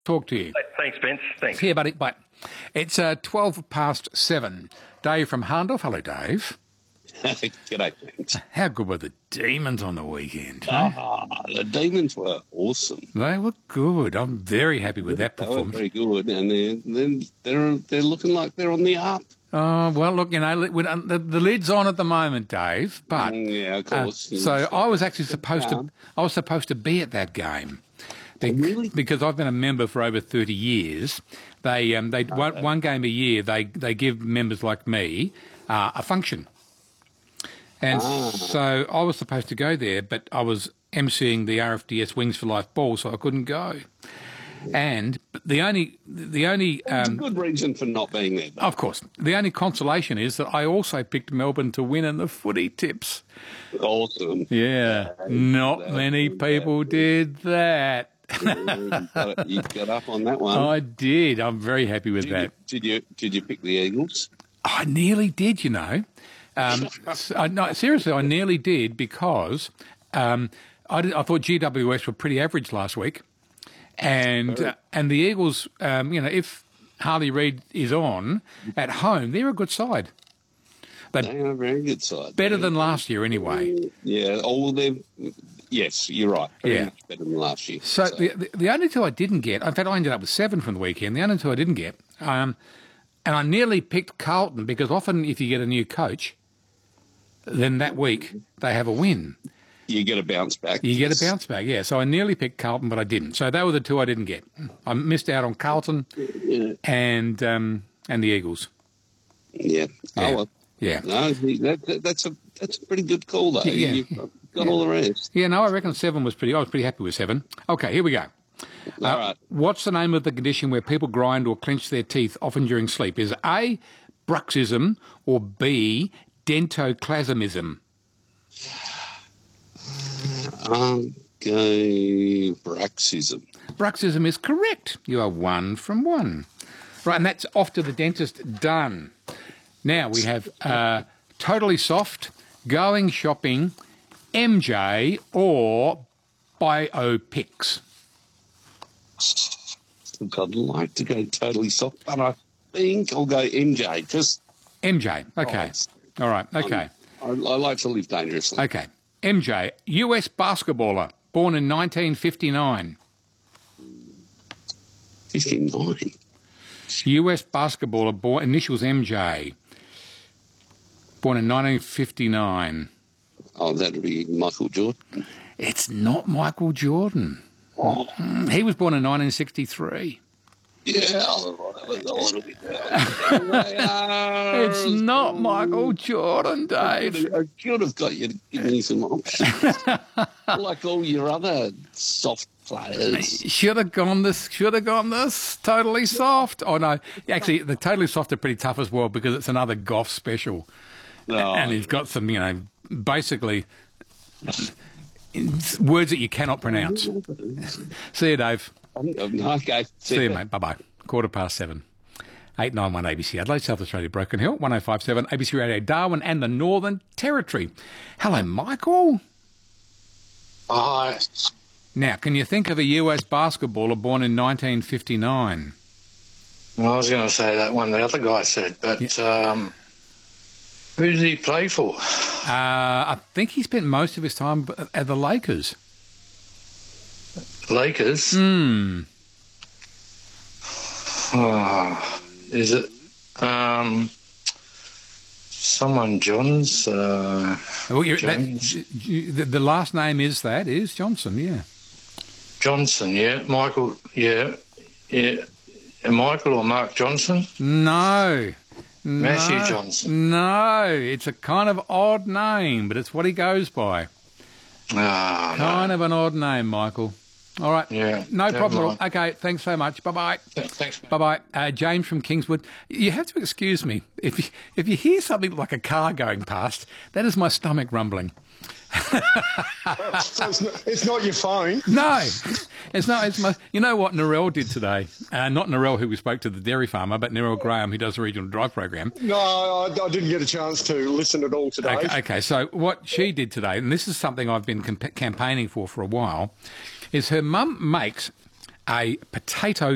Talk to you. Thanks, Spence. Thanks. Here, buddy. Bye. It's 7:12. Dave from Harndorf. Hello, Dave. G'day, thanks. How good were the Demons on the weekend? The Demons were awesome. They were good. I'm very happy with that They were performance. very good, and they're looking like they're on the up. Oh, well, look, the lid's on at the moment, Dave, but... Yeah, of course. So I was actually supposed to be at that game. Really? Because I've been a member for over 30 years. They one game a year, they give members like me a function. And so I was supposed to go there, but I was emceeing the RFDS Wings for Life ball, so I couldn't go. And the only It's a good reason for not being there. of course, the only consolation is that I also picked Melbourne to win in the footy tips. Awesome. Yeah, not many people did that. You got up on that one. I did. I'm very happy with that. Did you pick the Eagles? I nearly did, you know. No, seriously, I nearly did because I thought GWS were pretty average last week. And the Eagles, if Harley Reid is on at home, they're a good side. They are a very good side. Better than last year, anyway. Yeah. Yes, you're right. Very much better than last year. So the only two I didn't get, in fact, I ended up with 7 from the weekend. The only two I didn't get, and I nearly picked Carlton because often if you get a new coach, then that week they have a win. You get a bounce back. Yeah. So I nearly picked Carlton, but I didn't. So they were the two I didn't get. I missed out on Carlton and the Eagles. Yeah. Oh, well. Yeah. No, that's a pretty good call, though. Yeah. You've got all the rest. Yeah, no, I reckon 7 was pretty... I was pretty happy with 7. Okay, here we go. All right. What's the name of the condition where people grind or clench their teeth often during sleep? Is it A, bruxism, or B, dentoclasmism? I'll go bruxism. Bruxism is correct. You are 1 from 1. Right, and that's off to the dentist. Done. Now we have Totally Soft, Going Shopping, MJ, or Biopics. I'd like to go Totally Soft, but I think I'll go MJ. Just MJ. Okay. All right. Okay. I like to live dangerously. Okay. MJ, US basketballer, born in 1959. 59. US basketballer, initials MJ, born in 1959. Oh, that'd be Michael Jordan. It's not Michael Jordan. Oh. He was born in 1963. Yeah, a little bit. It's not Michael Jordan, Dave. I should have got you to give me some options. Like all your other soft players. Should have gone this Totally Soft. Oh, no. Actually, the Totally Soft are pretty tough as well because it's another Goff special. Oh, and he's got some, basically words that you cannot pronounce. See you, Dave. Okay. See you, mate. Bye-bye. 7:15. 891 ABC Adelaide, South Australia, Broken Hill, 1057 ABC Radio Darwin and the Northern Territory. Hello, Michael. Hi. Now, can you think of a US basketballer born in 1959? Well, I was going to say that one the other guy said, but who did he play for? I think he spent most of his time at the Lakers. Lakers? Oh, is it someone Johns? Jones? The last name is Johnson, yeah. Johnson, yeah. Michael, yeah. Michael or Mark Johnson? No. Matthew Johnson. No, it's a kind of odd name, but it's what he goes by. Kind of an odd name, Michael. All right. Yeah. No problem. Okay, thanks so much. Bye-bye. Thanks. Bye-bye. James from Kingswood. You have to excuse me. If you hear something like a car going past, that is my stomach rumbling. So it's not your phone. No, it's not. It's my. You know what Narelle did today? Not Narelle, who we spoke to, the dairy farmer, but Narelle Graham, who does the regional drive program. No, I didn't get a chance to listen at all today. Okay. So what she did today, and this is something I've been campaigning for a while, is her mum makes a potato